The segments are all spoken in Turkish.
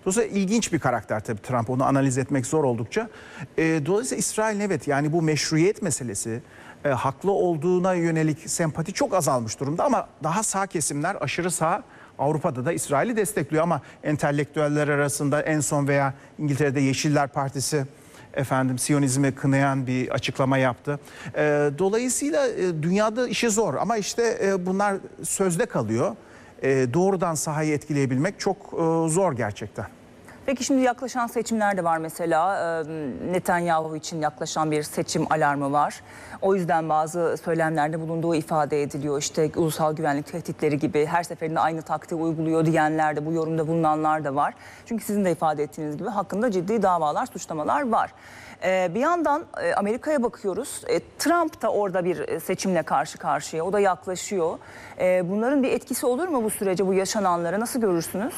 Dolayısıyla ilginç bir karakter tabii Trump. Onu analiz etmek zor oldukça. Dolayısıyla İsrail'in evet yani bu meşruiyet meselesi, haklı olduğuna yönelik sempati çok azalmış durumda ama daha sağ kesimler, aşırı sağ Avrupa'da da İsrail'i destekliyor ama entelektüeller arasında en son veya İngiltere'de Yeşiller Partisi Siyonizmi kınayan bir açıklama yaptı. Dolayısıyla dünyada işi zor ama işte bunlar sözde kalıyor. Doğrudan sahayı etkileyebilmek çok zor gerçekten. Peki şimdi yaklaşan seçimler de var mesela. Netanyahu için yaklaşan bir seçim alarmı var. O yüzden bazı söylemlerde bulunduğu ifade ediliyor. İşte ulusal güvenlik tehditleri gibi her seferinde aynı taktiği uyguluyor diyenler de, bu yorumda bulunanlar da var. Çünkü sizin de ifade ettiğiniz gibi hakkında ciddi davalar, suçlamalar var. Bir yandan Amerika'ya bakıyoruz. Trump da orada bir seçimle karşı karşıya. O da yaklaşıyor. Bunların bir etkisi olur mu bu sürece, bu yaşananlara? Nasıl görürsünüz?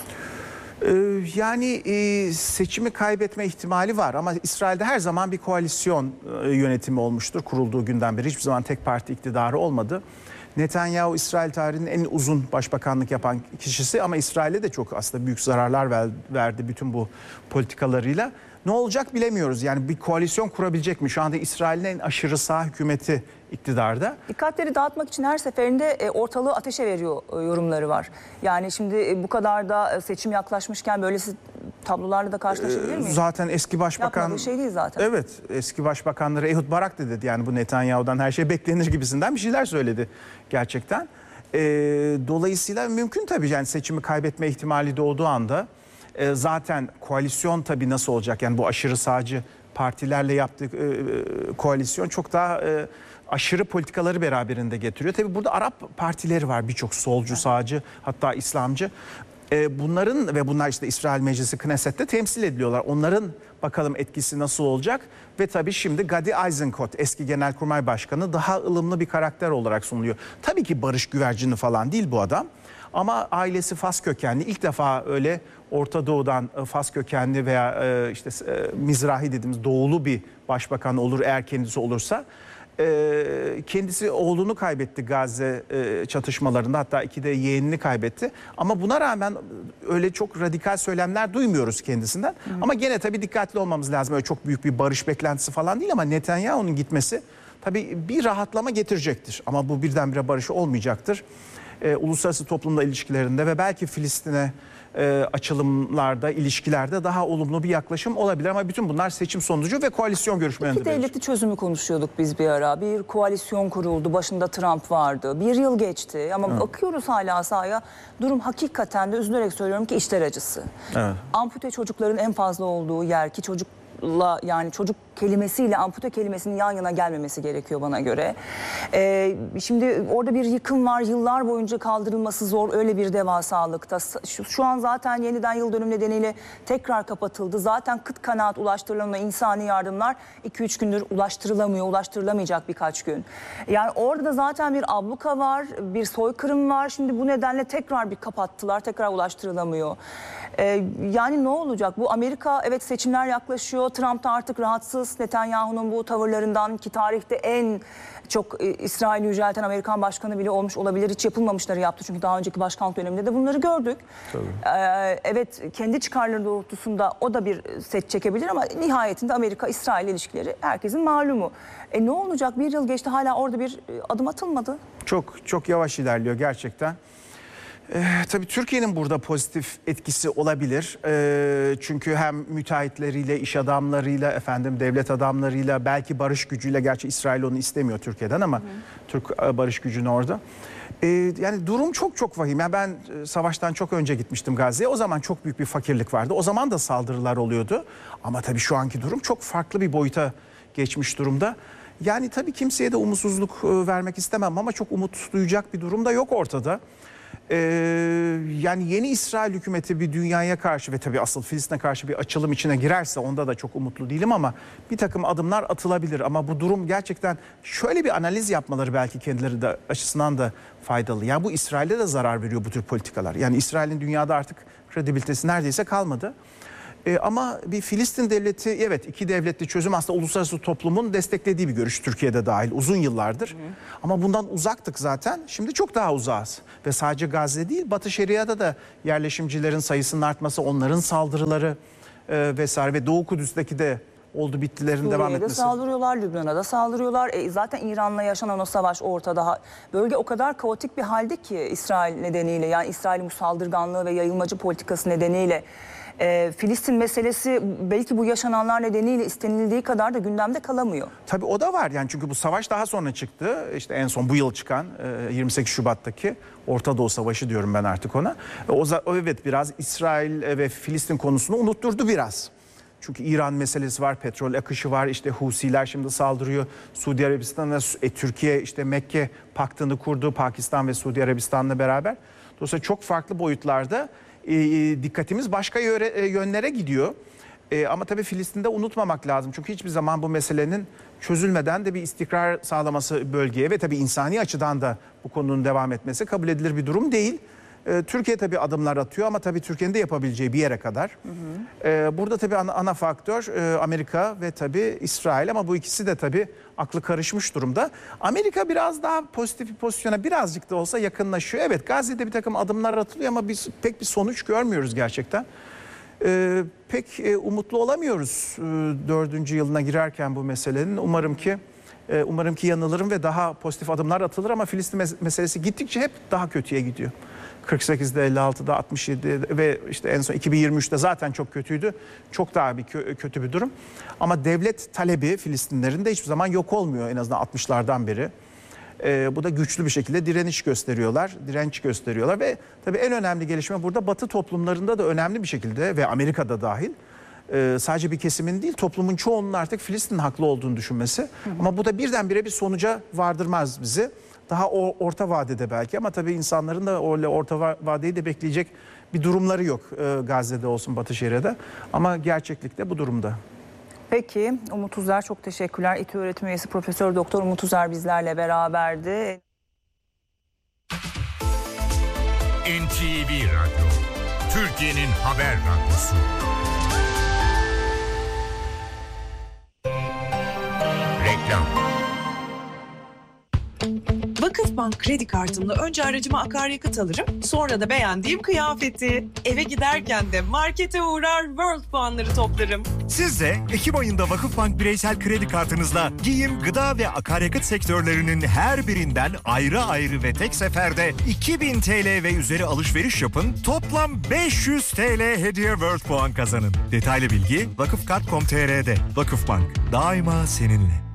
Yani seçimi kaybetme ihtimali var ama İsrail'de her zaman bir koalisyon yönetimi olmuştur kurulduğu günden beri. Hiçbir zaman tek parti iktidarı olmadı. Netanyahu İsrail tarihinin en uzun başbakanlık yapan kişisi ama İsrail'e de çok aslında büyük zararlar verdi bütün bu politikalarıyla. Ne olacak bilemiyoruz. Yani bir koalisyon kurabilecek mi? Şu anda İsrail'in en aşırı sağ hükümeti iktidarda. Dikkatleri dağıtmak için her seferinde ortalığı ateşe veriyor yorumları var. Yani şimdi bu kadar da seçim yaklaşmışken böylesi tablolarla da karşılaşabilir miyiz? Zaten eski başbakan... Yapmadığı şey değil zaten. Evet, eski başbakanları Ehud Barak da dedi. Yani bu Netanyahu'dan her şey beklenir gibisinden bir şeyler söyledi gerçekten. Dolayısıyla mümkün tabii yani seçimi kaybetme ihtimali doğduğu anda. Zaten koalisyon tabii nasıl olacak? Yani bu aşırı sağcı partilerle yaptığı koalisyon çok daha aşırı politikaları beraberinde getiriyor. Tabii burada Arap partileri var, birçok solcu, sağcı, hatta İslamcı. Bunların ve bunlar işte İsrail Meclisi Knesset'te temsil ediliyorlar. Onların bakalım etkisi nasıl olacak? Ve tabii şimdi Gadi Eisenkot, eski Genelkurmay Başkanı, daha ılımlı bir karakter olarak sunuluyor. Tabii ki barış güvercini falan değil bu adam. Ama ailesi Fas kökenli, ilk defa öyle Orta Doğu'dan Fas kökenli veya Mizrahi dediğimiz doğulu bir başbakan olur eğer kendisi olursa. Kendisi oğlunu kaybetti Gazze çatışmalarında, hatta 2'de yeğenini kaybetti. Ama buna rağmen öyle çok radikal söylemler duymuyoruz kendisinden. Ama gene tabii dikkatli olmamız lazım. Öyle çok büyük bir barış beklentisi falan değil ama Netanyahu'nun gitmesi tabii bir rahatlama getirecektir. Ama bu birdenbire barış olmayacaktır. Uluslararası toplumla ilişkilerinde ve belki Filistin'e açılımlarda, ilişkilerde daha olumlu bir yaklaşım olabilir. Ama bütün bunlar seçim sonucu ve koalisyon görüşmelerinde. İki devletli çözümü konuşuyorduk biz bir ara. Bir koalisyon kuruldu, başında Trump vardı. Bir yıl geçti ama bakıyoruz hala sahaya. Durum hakikaten de üzülerek söylüyorum ki içler acısı. Evet. Ampute çocukların en fazla olduğu yer ki yani çocuk kelimesiyle ampute kelimesinin yan yana gelmemesi gerekiyor bana göre. Şimdi orada bir yıkım var, yıllar boyunca kaldırılması zor, öyle bir devasalıkta. Şu an zaten yeniden yıl dönümü nedeniyle tekrar kapatıldı. Zaten kıt kanaat ulaştırılan insani yardımlar 2-3 gündür ulaştırılamıyor, ulaştırılamayacak birkaç gün. Yani orada da zaten bir abluka var, bir soykırım var. Şimdi bu nedenle tekrar bir kapattılar, tekrar ulaştırılamıyor. Yani ne olacak? Bu Amerika, evet seçimler yaklaşıyor. Trump da artık rahatsız Netanyahu'nun bu tavırlarından ki tarihte en çok İsrail'i yücelten Amerikan başkanı bile olmuş olabilir. Hiç yapılmamışları yaptı çünkü daha önceki başkanlık döneminde de bunları gördük. Evet kendi çıkarları doğrultusunda o da bir set çekebilir ama nihayetinde Amerika-İsrail ilişkileri herkesin malumu. Ne olacak? Bir yıl geçti hala orada bir adım atılmadı. Çok yavaş ilerliyor gerçekten. Tabii Türkiye'nin burada pozitif etkisi olabilir. Çünkü hem müteahhitleriyle, iş adamlarıyla, devlet adamlarıyla, belki barış gücüyle, gerçi İsrail onu istemiyor Türkiye'den ama Türk barış gücünü orada. Yani durum çok vahim. Yani ben savaştan çok önce gitmiştim Gazze'ye. O zaman çok büyük bir fakirlik vardı. O zaman da saldırılar oluyordu. Ama tabii şu anki durum çok farklı bir boyuta geçmiş durumda. Yani tabii kimseye de umutsuzluk vermek istemem ama çok umut duyacak bir durum da yok ortada. Yani yeni İsrail hükümeti bir dünyaya karşı ve tabii asıl Filistin'e karşı bir açılım içine girerse onda da çok umutlu değilim ama bir takım adımlar atılabilir. Ama bu durum gerçekten şöyle bir analiz yapmaları belki kendileri de açısından da faydalı. Yani bu İsrail'e de zarar veriyor bu tür politikalar. Yani İsrail'in dünyada artık kredibilitesi neredeyse kalmadı. Ama bir Filistin devleti, evet, iki devletli çözüm aslında uluslararası toplumun desteklediği bir görüş, Türkiye'de dahil uzun yıllardır. Ama bundan uzaktık zaten, şimdi çok daha uzağız. Ve sadece Gazze değil, Batı Şeria'da da yerleşimcilerin sayısının artması, onların saldırıları vesaire ve Doğu Kudüs'teki de oldu bittilerin devam etmesi. Suriye'de saldırıyorlar, Lübnan'a da saldırıyorlar. Zaten İran'la yaşanan o savaş ortada. Bölge o kadar kaotik bir halde ki İsrail nedeniyle, yani İsrail'in bu saldırganlığı ve yayılmacı politikası nedeniyle. Filistin meselesi belki bu yaşananlar nedeniyle istenildiği kadar da gündemde kalamıyor. Tabii o da var yani, çünkü bu savaş daha sonra çıktı. İşte en son bu yıl çıkan 28 Şubat'taki Orta Doğu Savaşı diyorum ben artık ona. O evet biraz İsrail ve Filistin konusunu unutturdu biraz. Çünkü İran meselesi var, petrol akışı var, işte Husiler şimdi saldırıyor. Suudi Arabistan'a, Türkiye işte Mekke paktını kurdu, Pakistan ve Suudi Arabistan'la beraber. Dolayısıyla çok farklı boyutlarda dikkatimiz başka yönlere gidiyor. Ama tabii Filistin'de unutmamak lazım. Çünkü hiçbir zaman bu meselenin çözülmeden de bir istikrar sağlaması bölgeye ve tabii insani açıdan da bu konunun devam etmesi kabul edilir bir durum değil. Türkiye tabii adımlar atıyor ama tabii Türkiye'nin de yapabileceği bir yere kadar. Burada tabii ana faktör Amerika ve tabii İsrail, ama bu ikisi de tabii aklı karışmış durumda. Amerika biraz daha pozitif bir pozisyona birazcık da olsa yakınlaşıyor. Evet, Gazze'de bir takım adımlar atılıyor ama biz pek bir sonuç görmüyoruz gerçekten. Pek umutlu olamıyoruz 4. yılına girerken bu meselenin. Umarım ki yanılırım ve daha pozitif adımlar atılır, ama Filistin meselesi gittikçe hep daha kötüye gidiyor. 48'de, 56'da, 67'de ve işte en son 2023'te zaten çok kötüydü. Çok daha kötü bir durum. Ama devlet talebi Filistinlerin de hiçbir zaman yok olmuyor, en azından 60'lardan beri. Bu da güçlü bir şekilde direnç gösteriyorlar ve tabii en önemli gelişme burada Batı toplumlarında da önemli bir şekilde ve Amerika'da dahil sadece bir kesimin değil, toplumun çoğunun artık Filistin'in haklı olduğunu düşünmesi. Ama bu da birdenbire bir sonuca vardırmaz bizi. Daha orta vadede belki, ama tabii insanların da orta vadeyi de bekleyecek bir durumları yok Gazze'de olsun, Batı Şeria'da. Ama gerçeklikte bu durumda. Peki Umut Uzer, çok teşekkürler. İTÜ öğretim üyesi Profesör Doktor Umut Uzer bizlerle beraberdi. NTV Radyo, Türkiye'nin haber radyosu. Reklam. Vakıfbank kredi kartımla önce aracıma akaryakıt alırım, sonra da beğendiğim kıyafeti. Eve giderken de markete uğrar, World puanları toplarım. Siz de Ekim ayında Vakıfbank bireysel kredi kartınızla giyim, gıda ve akaryakıt sektörlerinin her birinden ayrı ayrı ve tek seferde 2000 TL ve üzeri alışveriş yapın. Toplam 500 TL hediye World puan kazanın. Detaylı bilgi vakıfkart.com.tr'de. Vakıfbank, daima seninle.